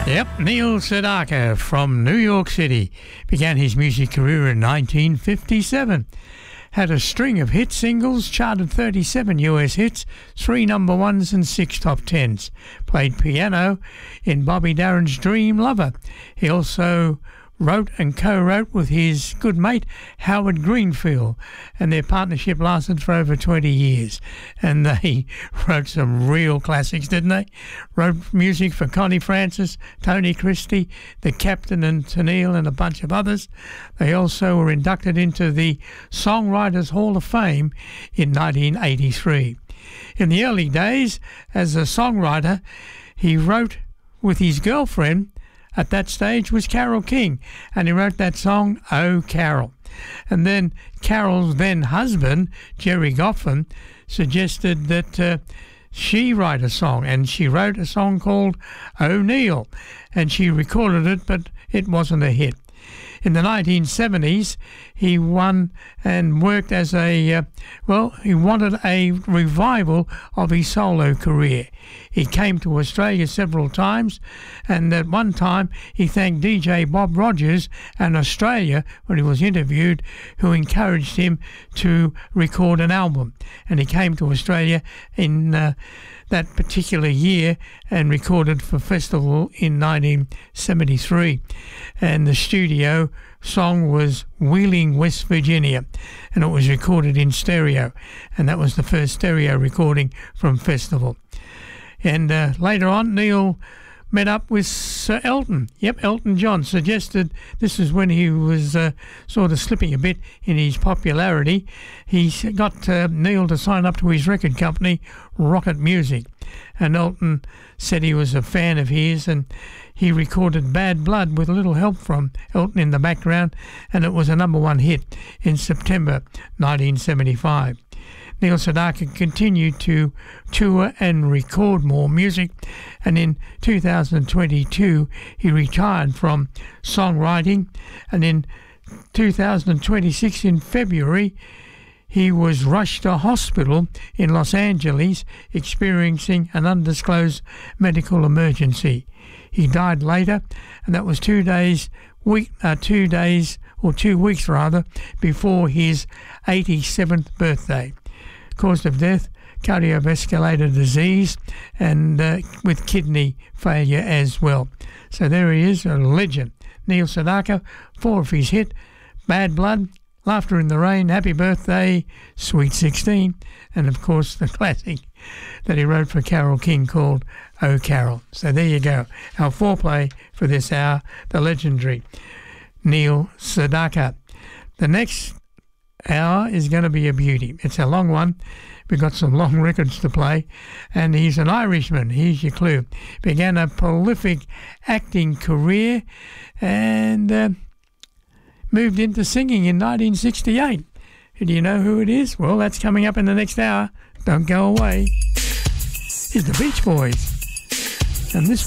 Yep, Neil Sedaka from New York City began his music career in 1957. Had a string of hit singles, charted 37 US hits, 3 number ones and 6 top tens. Played piano in Bobby Darin's Dream Lover. He also wrote and co-wrote with his good mate Howard Greenfield, and their partnership lasted for over 20 years. And they wrote some real classics, didn't they? Wrote music for Connie Francis, Tony Christie, The Captain and Tennille and a bunch of others. They also were inducted into the Songwriters Hall of Fame in 1983. In the early days, as a songwriter, he wrote with his girlfriend at that stage was Carole King, and he wrote that song, Oh Carol. And then Carol's then husband, Jerry Goffin, suggested that she write a song, and she wrote a song called O'Neill, and she recorded it, but it wasn't a hit. In the 1970s, he won and worked as he wanted a revival of his solo career. He came to Australia several times, and at one time he thanked DJ Bob Rogers and Australia, when he was interviewed, who encouraged him to record an album. And he came to Australia in that particular year and recorded for Festival in 1973. And the studio song was Wheeling, West Virginia, and it was recorded in stereo, and that was the first stereo recording from Festival. And later on, Neil met up with Sir Elton. Yep, Elton John suggested, this is when he was sort of slipping a bit in his popularity. He got Neil to sign up to his record company, Rocket Music. And Elton said he was a fan of his, and he recorded Bad Blood with a little help from Elton in the background, and it was a number one hit in September 1975. Neil Sedaka continued to tour and record more music, and in 2022 he retired from songwriting, and in 2026 in February he was rushed to hospital in Los Angeles experiencing an undisclosed medical emergency. He died later, and that was 2 weeks before his 87th birthday. Cause of death, cardiovascular disease, and with kidney failure as well. So there he is, a legend. Neil Sedaka, 4 of his hit, Bad Blood, Laughter in the Rain, Happy Birthday, Sweet 16, and of course the classic that he wrote for Carole King called Oh Carol. So there you go, our foreplay for this hour, the legendary Neil Sedaka. The next hour is going to be a beauty. It's a long one. We've got some long records to play, and he's an Irishman. Here's your clue. Began a prolific acting career and moved into singing in 1968. Do you know who it is? Well, that's coming up in the next hour. Don't go away. Here's the Beach Boys, and this